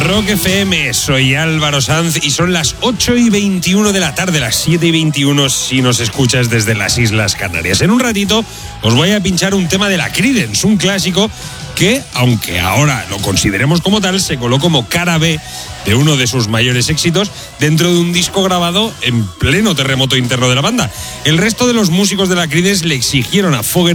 Rock FM, soy Álvaro Sanz y son las 8:21 de la tarde, las 7:21 si nos escuchas desde las Islas Canarias. En un ratito os voy a pinchar un tema de la Creedence, un clásico que, aunque ahora lo consideremos como tal, se coló como cara B de uno de sus mayores éxitos dentro de un disco grabado en pleno terremoto interno de la banda. El resto de los músicos de la Creedence le exigieron a Fogerty